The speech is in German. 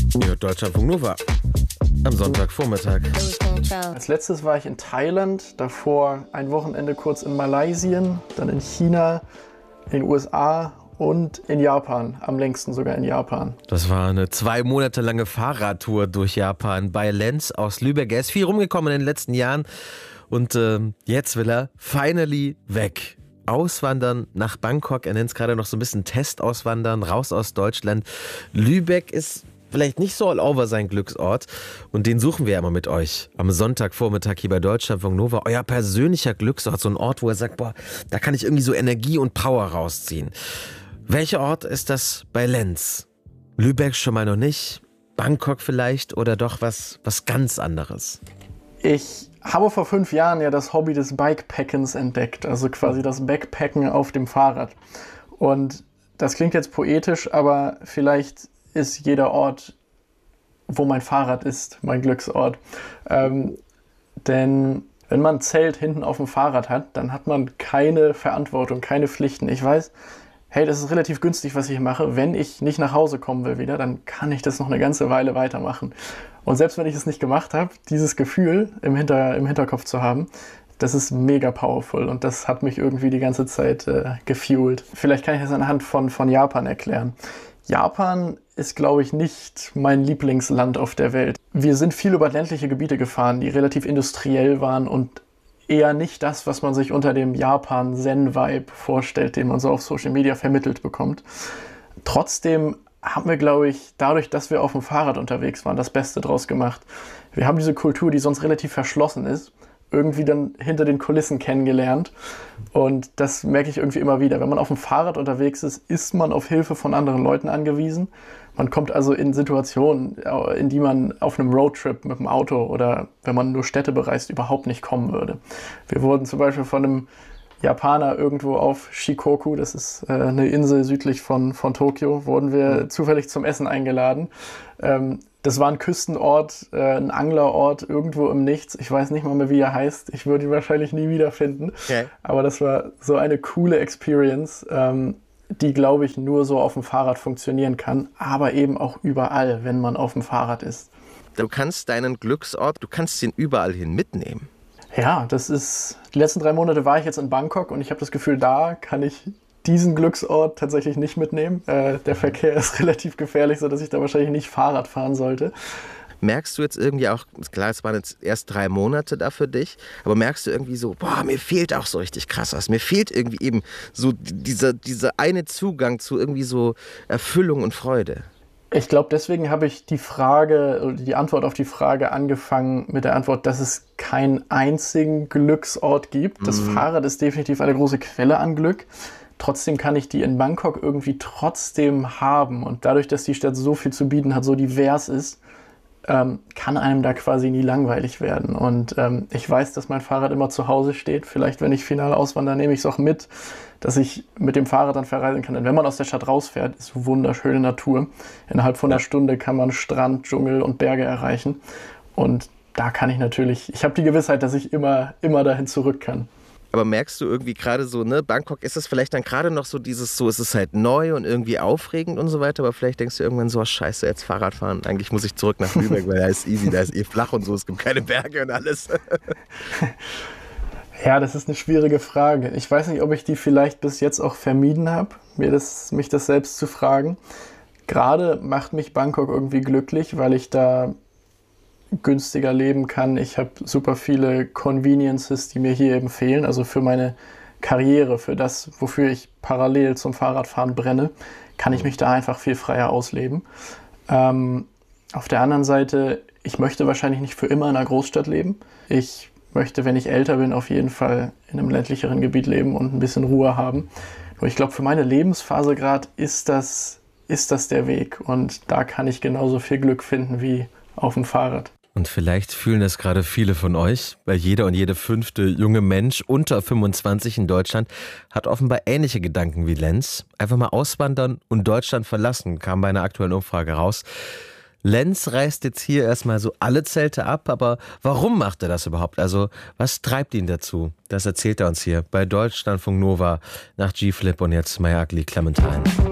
Ja, Deutschlandfunk Nova. Am Sonntagvormittag. Als letztes war ich in Thailand, davor ein Wochenende kurz in Malaysia, dann in China, in den USA und in Japan, am längsten sogar in Japan. Das war eine 2 Monate lange Fahrradtour durch Japan bei Lenz aus Lübeck. Er ist viel rumgekommen in den letzten Jahren und jetzt will er finally weg. Auswandern nach Bangkok, er nennt es gerade noch so ein bisschen Testauswandern, raus aus Deutschland. Lübeck ist vielleicht nicht so all over sein Glücksort und den suchen wir ja immer mit euch am Sonntagvormittag hier bei Deutschlandfunk Nova. Euer persönlicher Glücksort, so ein Ort, wo er sagt, boah, da kann ich irgendwie so Energie und Power rausziehen. Welcher Ort ist das bei Lenz? Lübeck schon mal noch nicht, Bangkok vielleicht oder doch was ganz anderes? Ich habe vor 5 Jahren ja das Hobby des Bikepackens entdeckt, also quasi das Backpacken auf dem Fahrrad. Und das klingt jetzt poetisch, aber vielleicht ist jeder Ort, wo mein Fahrrad ist, mein Glücksort. Denn wenn man ein Zelt hinten auf dem Fahrrad hat, dann hat man keine Verantwortung, keine Pflichten. Ich weiß, hey, das ist relativ günstig, was ich mache. Wenn ich nicht nach Hause kommen will wieder, dann kann ich das noch eine ganze Weile weitermachen. Und selbst wenn ich es nicht gemacht habe, dieses Gefühl im Hinterkopf zu haben, das ist mega powerful und das hat mich irgendwie die ganze Zeit gefuelt. Vielleicht kann ich das anhand von Japan erklären. Japan ist, glaube ich, nicht mein Lieblingsland auf der Welt. Wir sind viel über ländliche Gebiete gefahren, die relativ industriell waren und eher nicht das, was man sich unter dem Japan-Zen-Vibe vorstellt, den man so auf Social Media vermittelt bekommt. Trotzdem haben wir, glaube ich, dadurch, dass wir auf dem Fahrrad unterwegs waren, das Beste draus gemacht. Wir haben diese Kultur, die sonst relativ verschlossen ist, irgendwie dann hinter den Kulissen kennengelernt. Und das merke ich irgendwie immer wieder. Wenn man auf dem Fahrrad unterwegs ist man auf Hilfe von anderen Leuten angewiesen. Man kommt also in Situationen, in die man auf einem Roadtrip mit dem Auto oder wenn man nur Städte bereist, überhaupt nicht kommen würde. Wir wurden zum Beispiel von einem Japaner irgendwo auf Shikoku, das ist eine Insel südlich von Tokio, wurden wir zufällig zum Essen eingeladen. Das war ein Küstenort, ein Anglerort irgendwo im Nichts. Ich weiß nicht mal mehr, wie er heißt. Ich würde ihn wahrscheinlich nie wiederfinden. Okay. Aber das war so eine coole Experience, die, glaube ich, nur so auf dem Fahrrad funktionieren kann, aber eben auch überall, wenn man auf dem Fahrrad ist. Du kannst deinen Glücksort, du kannst ihn überall hin mitnehmen. Ja, die letzten 3 Monate war ich jetzt in Bangkok und ich habe das Gefühl, da kann ich diesen Glücksort tatsächlich nicht mitnehmen. Der Verkehr ist relativ gefährlich, sodass ich da wahrscheinlich nicht Fahrrad fahren sollte. Merkst du jetzt irgendwie auch, klar, es waren jetzt erst 3 Monate da für dich, aber merkst du irgendwie so, boah, mir fehlt auch so richtig krass was. Mir fehlt irgendwie eben so dieser eine Zugang zu irgendwie so Erfüllung und Freude. Ich glaube, deswegen habe ich die Antwort auf die Frage angefangen mit der Antwort, dass es keinen einzigen Glücksort gibt. Das Fahrrad ist definitiv eine große Quelle an Glück. Trotzdem kann ich die in Bangkok irgendwie trotzdem haben. Und dadurch, dass die Stadt so viel zu bieten hat, so divers ist, kann einem da quasi nie langweilig werden. Und ich weiß, dass mein Fahrrad immer zu Hause steht. Vielleicht, wenn ich final auswandere, nehme ich es auch mit, dass ich mit dem Fahrrad dann verreisen kann. Denn wenn man aus der Stadt rausfährt, ist wunderschöne Natur. Innerhalb von einer Stunde kann man Strand, Dschungel und Berge erreichen. Und da kann ich habe die Gewissheit, dass ich immer dahin zurück kann. Aber merkst du irgendwie gerade so, ne, Bangkok ist es vielleicht dann gerade noch so dieses, so es ist halt neu und irgendwie aufregend und so weiter, aber vielleicht denkst du irgendwann so, scheiße, jetzt Fahrrad fahren, eigentlich muss ich zurück nach Lübeck, weil da ist easy, da ist flach und so, es gibt keine Berge und alles. Ja, das ist eine schwierige Frage. Ich weiß nicht, ob ich die vielleicht bis jetzt auch vermieden habe, mich das selbst zu fragen. Gerade macht mich Bangkok irgendwie glücklich, weil ich da günstiger leben kann. Ich habe super viele Conveniences, die mir hier eben fehlen. Also für meine Karriere, für das, wofür ich parallel zum Fahrradfahren brenne, kann ich mich da einfach viel freier ausleben. Auf der anderen Seite, ich möchte wahrscheinlich nicht für immer in einer Großstadt leben. Ich möchte, wenn ich älter bin, auf jeden Fall in einem ländlicheren Gebiet leben und ein bisschen Ruhe haben. Nur ich glaube, für meine Lebensphase gerade ist das der Weg. Und da kann ich genauso viel Glück finden wie auf dem Fahrrad. Und vielleicht fühlen das gerade viele von euch, weil jeder und jede 5. junge Mensch unter 25 in Deutschland hat offenbar ähnliche Gedanken wie Lenz. Einfach mal auswandern und Deutschland verlassen, kam bei einer aktuellen Umfrage raus. Lenz reißt jetzt hier erstmal so alle Zelte ab, aber warum macht er das überhaupt? Also was treibt ihn dazu? Das erzählt er uns hier bei Deutschlandfunk Nova nach G-Flip und jetzt My Ugly Clementine.